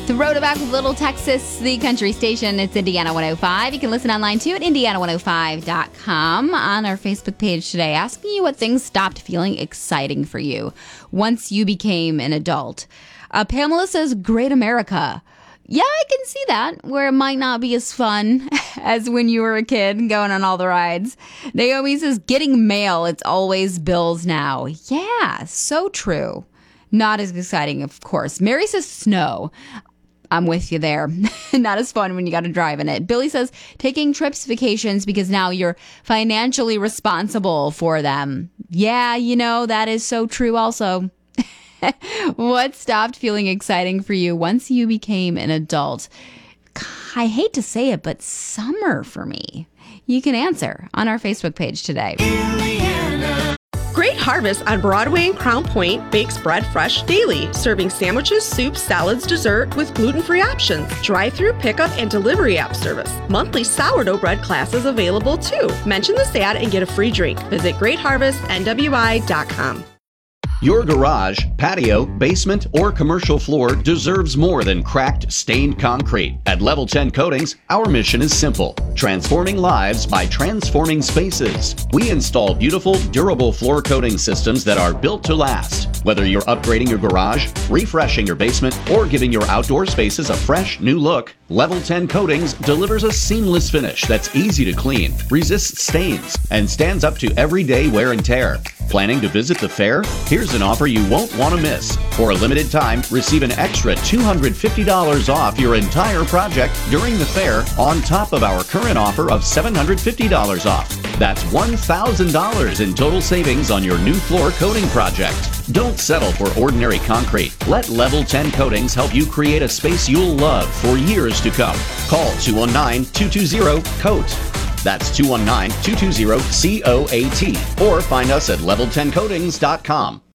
Throwback with Little Texas, the country station. It's Indiana 105. You can listen online too at Indiana105.com. On our Facebook page today, asking you what things stopped feeling exciting for you once you became an adult. Pamela says, Great America. Yeah, I can see that, where it might not be as fun as when you were a kid going on all the rides. Naomi says, getting mail, it's always bills now. Yeah, so true. Not as exciting, of course. Mary says, snow. I'm with you there. Not as fun when you got to drive in it. Billy says, taking trips, vacations, because now you're financially responsible for them. Yeah, that is so true also. What stopped feeling exciting for you once you became an adult? I hate to say it, but summer for me. You can answer on our Facebook page today. Great Harvest on Broadway and Crown Point bakes bread fresh daily, serving sandwiches, soups, salads, dessert with gluten-free options. Drive-through pickup and delivery app service. Monthly sourdough bread classes available too. Mention this ad and get a free drink. Visit GreatHarvestNWI.com. Your garage, patio, basement, or commercial floor deserves more than cracked, stained concrete. At Level 10 Coatings, our mission is simple: transforming lives by transforming spaces. We install beautiful, durable floor coating systems that are built to last. Whether you're upgrading your garage, refreshing your basement, or giving your outdoor spaces a fresh, new look, Level 10 Coatings delivers a seamless finish that's easy to clean, resists stains, and stands up to everyday wear and tear. Planning to visit the fair? Here's an offer you won't want to miss. For a limited time, receive an extra $250 off your entire project during the fair on top of our current offer of $750 off. That's $1,000 in total savings on your new floor coating project. Don't settle for ordinary concrete. Let Level 10 Coatings help you create a space you'll love for years to come. Call 219-220-COAT. That's 219-220-COAT. Or find us at level10coatings.com.